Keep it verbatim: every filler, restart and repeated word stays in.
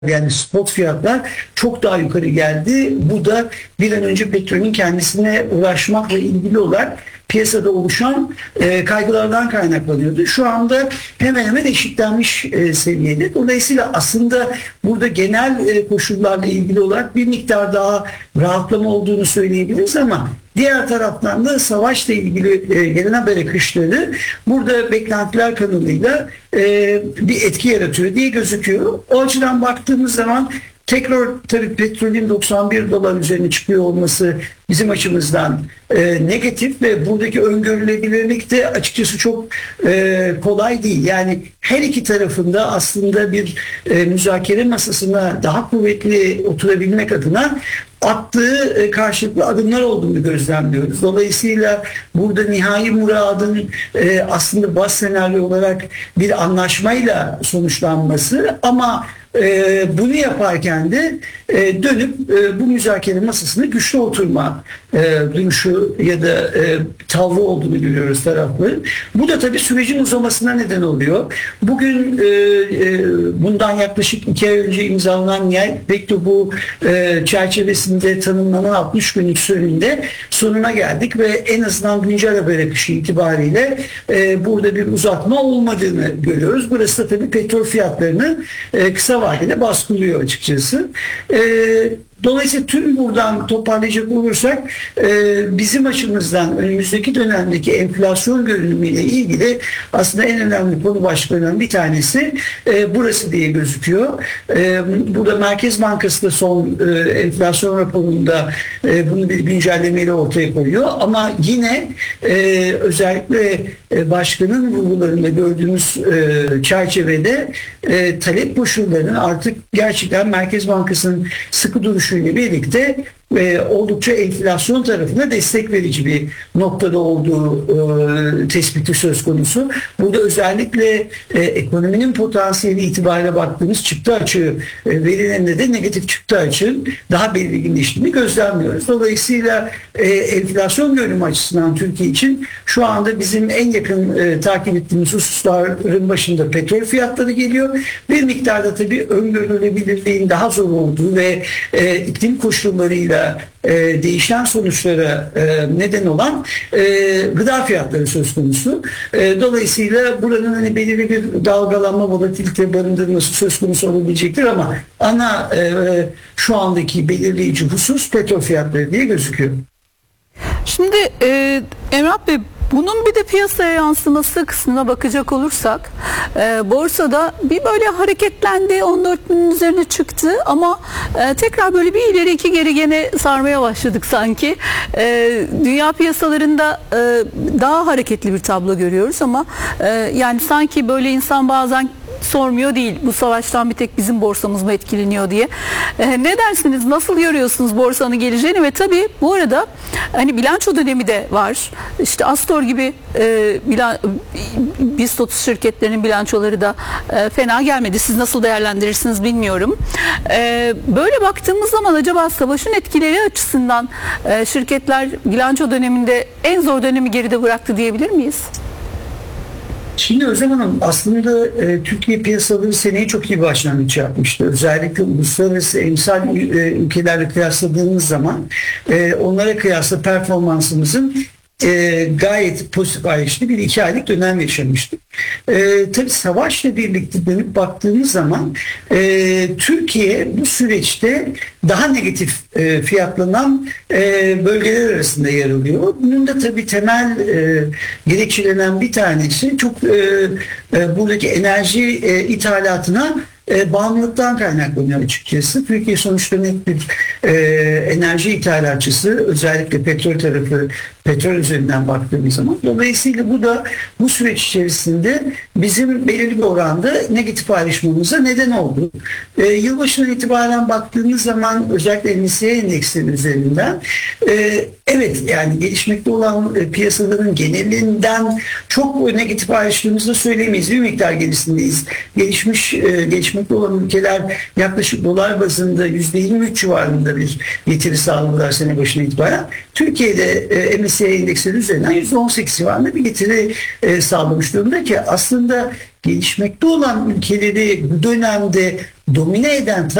yani spot fiyatlar çok daha yukarı geldi. Bu da bir an önce petrolün kendisine ulaşmakla ilgili olarak piyasada oluşan e, kaygılardan kaynaklanıyordu. Şu anda hemen hemen eşitlenmiş e, seviyede. Dolayısıyla aslında burada genel e, koşullarla ilgili olarak bir miktar daha rahatlama olduğunu söyleyebiliriz ama diğer taraftan da savaşla ilgili e, gelen haber akışları burada beklentiler kanalıyla e, bir etki yaratıyor diye gözüküyor. O açıdan baktığımız zaman tekrar tabii petrolün doksan bir dolar üzerine çıkıyor olması bizim açımızdan e, negatif ve buradaki öngörülebilirlik de açıkçası çok e, kolay değil. Yani her iki tarafında aslında bir e, müzakere masasına daha kuvvetli oturabilmek adına attığı e, karşılıklı adımlar olduğunu gözlemliyoruz. Dolayısıyla burada nihai muradın e, aslında baz senaryo olarak bir anlaşmayla sonuçlanması ama e, bunu yaparken de e, dönüp e, bu müzakere masasına güçlü oturma e, duruşu ya da e, tavrı olduğunu görüyoruz tarafların. Bu da tabii sürecin uzamasına neden oluyor. Bugün e, e, bundan yaklaşık iki ay önce imzalanan yer bu e, çerçevesinde tanımlanan altmış günlük sürenin sonuna geldik ve en azından güncel haber akışı itibariyle e, burada bir uzatma olmadığını görüyoruz. Burası da tabii petrol fiyatlarını e, kısa vadede baskılıyor açıkçası. E, Dolayısıyla tüm buradan toparlayacak olursak e, bizim açımızdan önümüzdeki dönemdeki enflasyon görünümüyle ilgili aslında en önemli konu başlıklarından bir tanesi e, burası diye gözüküyor. E, burada Merkez Bankası da son e, enflasyon raporunda e, bunu bir güncellemeyle ortaya koyuyor. Ama yine e, özellikle e, başkanın vurgularında gördüğümüz e, çerçevede e, talep koşullarının artık gerçekten Merkez Bankası'nın sıkı duruşu ile birlikte e, oldukça enflasyon tarafına destek verici bir noktada olduğu e, tespiti söz konusu. Burada özellikle e, ekonominin potansiyeli itibariyle baktığımız çıktı açığı e, verilerinde de negatif çıktı açığın daha belirginleştiğini gözlemliyoruz. Dolayısıyla e, enflasyon görünümü açısından Türkiye için şu anda bizim en yakın e, takip ettiğimiz hususların başında petrol fiyatları geliyor. Bir miktarda tabii öngörülebilirliğin daha zor olduğu ve e, iklim koşullarıyla e, değişen sonuçlara e, neden olan e, gıda fiyatları söz konusu. E, dolayısıyla buranın hani belirli bir dalgalanma, volatilite barındırması söz konusu olabilecektir ama ana e, şu andaki belirleyici husus petrol fiyatları diye gözüküyor. Şimdi e, Emrah Bey, bunun bir de piyasaya yansıması kısmına bakacak olursak e, borsada bir böyle hareketlendi, on dört binin üzerine çıktı ama e, tekrar böyle bir ileri iki geri gene sarmaya başladık sanki. E, dünya piyasalarında e, daha hareketli bir tablo görüyoruz ama e, yani sanki böyle insan bazen sormuyor değil, bu savaştan bir tek bizim borsamız mı etkileniyor diye. Ee, ne dersiniz? Nasıl görüyorsunuz borsanın geleceğini? Ve tabii bu arada hani bilanço dönemi de var. İşte Astor gibi e, bilan, BIST otuz şirketlerinin bilançoları da e, fena gelmedi. Siz nasıl değerlendirirsiniz bilmiyorum. E, böyle baktığımız zaman acaba savaşın etkileri açısından e, şirketler bilanço döneminde en zor dönemi geride bıraktı diyebilir miyiz? Şimdi Özlem Hanım aslında e, Türkiye piyasaları seneyi çok iyi başlangıç yapmıştı. Özellikle uluslararası emsal e, ülkelerle kıyasladığımız zaman e, onlara kıyasla performansımızın e, gayet pozitif ayrışlı bir iki aylık dönem yaşamıştık. E, tabii savaşla birlikte dönüp baktığımız zaman e, Türkiye bu süreçte daha negatif e, fiyatlanan e, bölgeler arasında yer alıyor. Bunun da tabii temel e, gerekçelerinden bir tanesi çok e, e, buradaki enerji e, ithalatına E, bağımlılıktan kaynaklanıyor açıkçası. Türkiye sonuçta net bir e, enerji ithalatçısı, özellikle petrol tarafı, petrol üzerinden baktığımız zaman. Dolayısıyla bu da bu süreç içerisinde bizim belirli bir oranda negatif ayrışmamıza neden oldu. E, yılbaşından itibaren baktığımız zaman özellikle M S C I endeksleri üzerinden e, evet yani gelişmekte olan e, piyasaların genelinden çok negatif ayrıştığımızı da söyleyemeyiz. Bir miktar gerisindeyiz. Gelişmiş e, gelişmekte olan ülkeler yaklaşık dolar bazında yüzde yirmi üç civarında bir getiri sağladılar sene başına itibaren. Türkiye'de e, M S C I endeksleri üzerinden yüzde on sekiz civarında bir getiri e, sağlamış durumda ki aslında gelişmekte olan ülkeleri bu dönemde domine eden